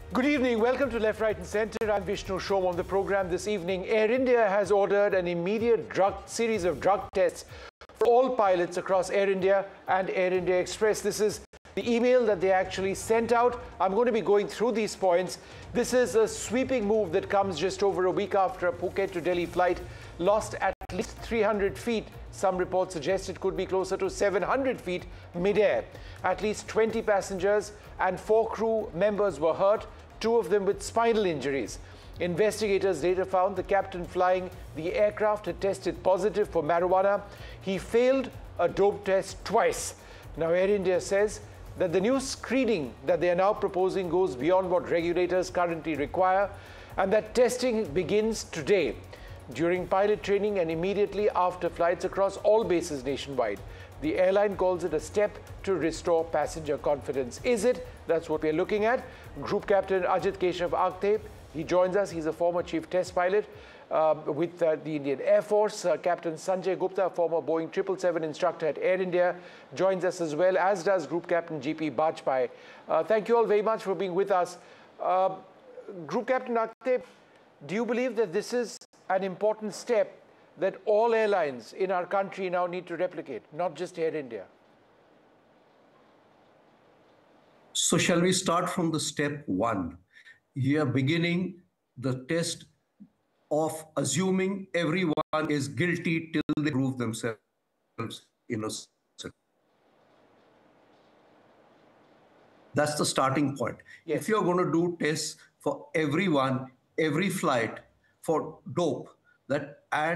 Good evening. Welcome to Left, Right and Centre. I'm Vishnu Shom. On the program this evening, Air India has ordered an immediate series of drug tests for all pilots across Air India and Air India Express. This is the email that they actually sent out. I'm going to be going through these points. This is a sweeping move that comes just over a week after a Phuket to Delhi flight lost at least 300 feet. Some reports suggest it could be closer to 700 feet mid-air. At least 20 passengers and 4 crew members were hurt, 2 of them with spinal injuries. Investigators later found the captain flying the aircraft had tested positive for marijuana. He failed a dope test twice. Now, Air India says that the new screening that they are now proposing goes beyond what regulators currently require, and that testing begins today during pilot training and immediately after flights across all bases nationwide. The airline calls it a step to restore passenger confidence. Is it? That's what we're looking at. Group Captain Ajit Keshav Agte, he joins us. He's a former chief test pilot with the Indian Air Force. Captain Sanjay Gupta, former Boeing 777 instructor at Air India, joins us as well, as does Group Captain GP Bajpai. Thank you all very much for being with us. Group Captain Agte, do you believe that this is an important step that all airlines in our country now need to replicate, not just Air India? So shall we start from the step 1? Here beginning the test of assuming everyone is guilty till they prove themselves innocent. That's the starting point. Yes. If you're going to do tests for everyone, every flight for dope, and